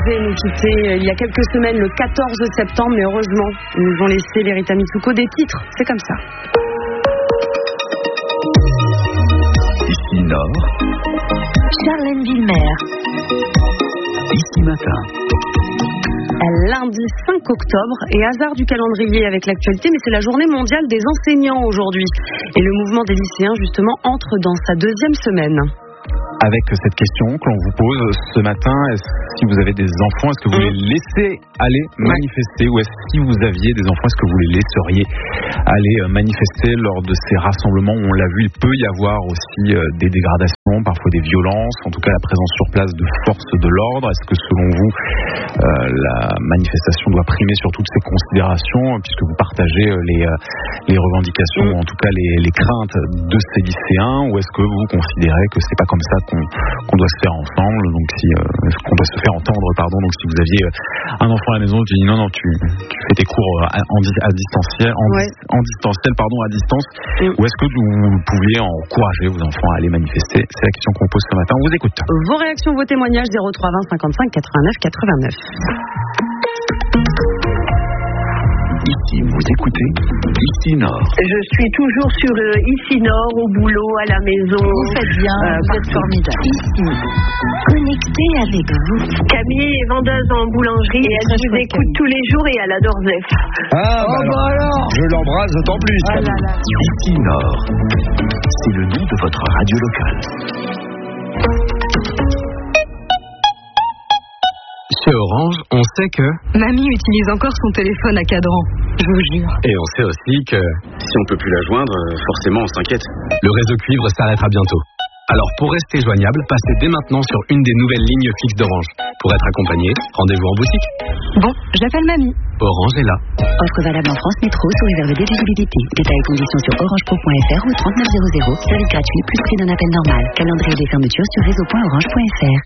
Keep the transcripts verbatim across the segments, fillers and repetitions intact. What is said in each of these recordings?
devait nous quitter il y a quelques semaines, le quatorze septembre, mais heureusement, ils nous ont laissé Verita Mitsuko des titres. C'est comme ça. Ici Nord. Charlène Villemer. Ici Matin. Lundi cinq octobre, et hasard du calendrier avec l'actualité, mais c'est la journée mondiale des enseignants aujourd'hui. Et le mouvement des lycéens, justement, entre dans sa deuxième semaine. Avec cette question que l'on vous pose ce matin, est-ce, si vous avez des enfants, est-ce que vous les laissez aller manifester, ou est-ce que si vous aviez des enfants, est-ce que vous les laisseriez aller manifester lors de ces rassemblements où on l'a vu, il peut y avoir aussi des dégradations, parfois des violences, en tout cas la présence sur place de forces de l'ordre. Est-ce que selon vous, euh, la manifestation doit primer sur toutes ces considérations, puisque vous partagez les, les revendications, ou en tout cas les, les craintes de ces lycéens, ou est-ce que vous considérez que c'est pas comme ça qu'on, qu'on doit se faire ensemble, donc si euh, qu'on doit se faire entendre, pardon. Donc si vous aviez un enfant à la maison qui dit non non tu, tu fais tes cours à, en, à distanciel, en, ouais. en distanciel pardon à distance, mm. ou est-ce que vous pouviez encourager vos enfants à aller manifester? C'est la question qu'on pose ce matin. On vous écoute. Vos réactions, vos témoignages zéro trois vingt cinquante-cinq quatre-vingt-neuf quatre-vingt-neuf. Ici, vous écoutez Ici Nord. Je suis toujours sur euh, Ici Nord, au boulot, à la maison. Vous faites bien, euh, vous êtes formidable. Ici, connecté avec vous. Camille est vendeuse en boulangerie et elle vous écoute Camille. Tous les jours et elle adore Zef. Ah, oh, bah alors, je l'embrasse d'autant plus. Oh là là. Ici Nord, c'est le nom de votre radio locale. Chez Orange, on sait que... Mamie utilise encore son téléphone à cadran, je vous jure. Et on sait aussi que... Si on peut plus la joindre, forcément on s'inquiète. Le réseau cuivre s'arrêtera bientôt. Alors pour rester joignable, passez dès maintenant sur une des nouvelles lignes fixes d'Orange. Pour être accompagné, rendez-vous en boutique. Bon, j'appelle Mamie. Orange est là. Offre valable en France Métro sous réserve d'éligibilité. Détails et conditions sur orange pro point f r ou trente-neuf zéro zéro. Service gratuit plus prix d'un appel normal. Calendrier des fermetures sur réseau point orange point f r.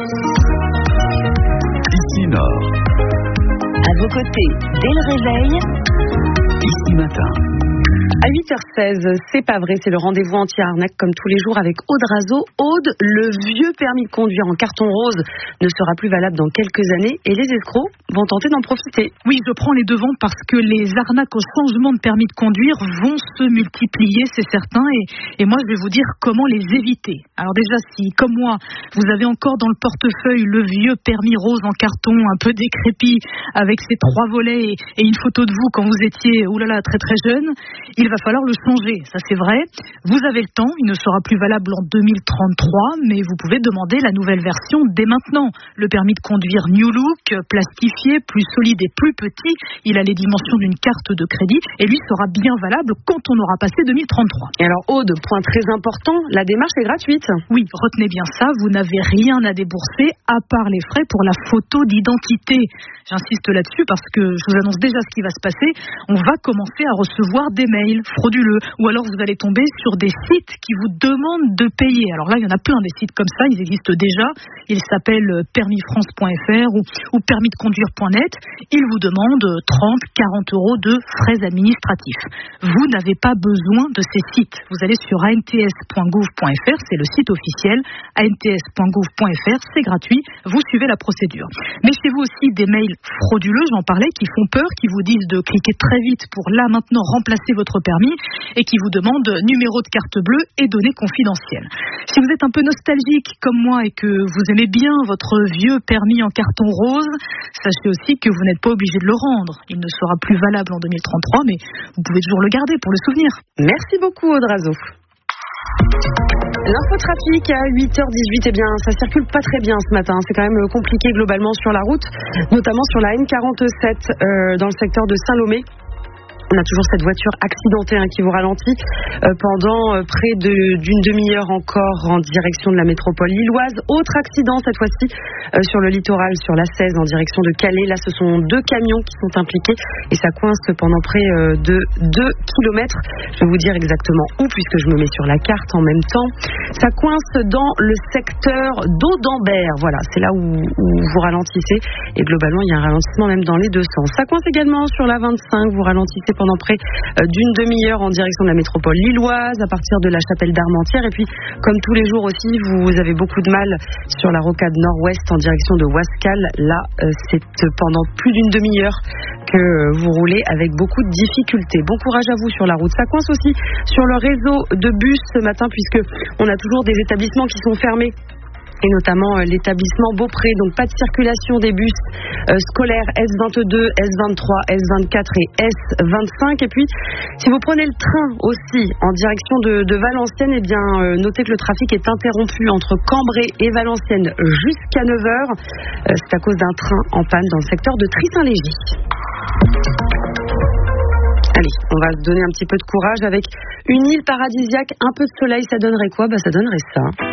Ici Nord. À vos côtés, dès le réveil. Ici Matin. À huit heures seize, c'est pas vrai, c'est le rendez-vous anti-arnaque comme tous les jours avec Aude Razo. Aude, le vieux permis de conduire en carton rose ne sera plus valable dans quelques années et les escrocs vont tenter d'en profiter. Oui, je prends les devants parce que les arnaques au changement de permis de conduire vont se multiplier, c'est certain, et, et moi je vais vous dire comment les éviter. Alors déjà, si, comme moi, vous avez encore dans le portefeuille le vieux permis rose en carton un peu décrépit avec ses trois volets et, et une photo de vous quand vous étiez oulala, très très jeune, il va falloir le changer, ça c'est vrai. Vous avez le temps, il ne sera plus valable en deux mille trente-trois, mais vous pouvez demander la nouvelle version dès maintenant. Le permis de conduire New Look, plastifié, plus solide et plus petit, il a les dimensions d'une carte de crédit et lui sera bien valable quand on aura passé deux mille trente-trois. Et alors Aude, point très important, la démarche est gratuite. Oui, retenez bien ça, vous n'avez rien à débourser à part les frais pour la photo d'identité. J'insiste là-dessus parce que je vous annonce déjà ce qui va se passer. On va commencer à recevoir des mails frauduleux, ou alors vous allez tomber sur des sites qui vous demandent de payer. Alors là, il y en a plein des sites comme ça, ils existent déjà. Ils s'appellent permis france point f r ou, ou permis de conduire point net. Ils vous demandent trente à quarante euros de frais administratifs. Vous n'avez pas besoin de ces sites. Vous allez sur a n t s point gouv point f r, c'est le site officiel. a n t s point gouv point f r, c'est gratuit. Vous suivez la procédure. Méfiez-vous aussi des mails frauduleux, j'en parlais, qui font peur, qui vous disent de cliquer très vite pour là maintenant remplacer votre permis et qui vous demandent numéro de carte bleue et données confidentielles. Si vous êtes un peu nostalgique comme moi et que vous aimez bien votre vieux permis en carton rose, sachez aussi que vous n'êtes pas obligé de le rendre. Il ne sera plus valable en deux mille trente-trois, mais vous pouvez toujours le garder pour le souvenir. Merci beaucoup Aude Razo. L'infotrafic à huit heures dix-huit, eh bien, ça circule pas très bien ce matin. C'est quand même compliqué globalement sur la route, notamment sur la N quarante-sept euh, dans le secteur de Saint-Lomé. On a toujours cette voiture accidentée hein, qui vous ralentit euh, pendant euh, près de, d'une demi-heure encore en direction de la métropole lilloise. Autre accident cette fois-ci euh, sur le littoral, sur l'A seize en direction de Calais. Là, ce sont deux camions qui sont impliqués et ça coince pendant près euh, de deux kilomètres. Je vais vous dire exactement où puisque je me mets sur la carte en même temps. Ça coince dans le secteur d'Audembert. Voilà, c'est là où, où vous ralentissez et globalement, il y a un ralentissement même dans les deux sens. Ça coince également sur la vingt-cinq. Vous ralentissez pendant près d'une demi-heure en direction de la métropole lilloise, à partir de la Chapelle d'Armentières. Et puis, comme tous les jours aussi, vous avez beaucoup de mal sur la rocade nord-ouest en direction de Wascal. Là, c'est pendant plus d'une demi-heure que vous roulez avec beaucoup de difficultés. Bon courage à vous sur la route. Ça coince aussi sur le réseau de bus ce matin, puisque on a toujours des établissements qui sont fermés, et notamment euh, l'établissement Beaupré. Donc pas de circulation des bus euh, scolaires S vingt-deux, S vingt-trois, S vingt-quatre et S vingt-cinq. Et puis, si vous prenez le train aussi en direction de, de Valenciennes, eh bien, euh, notez que le trafic est interrompu entre Cambrai et Valenciennes jusqu'à neuf heures. Euh, c'est à cause d'un train en panne dans le secteur de Trissaint-Légy. Allez, on va se donner un petit peu de courage avec une île paradisiaque, un peu de soleil, ça donnerait quoi ? Bah, ça donnerait ça.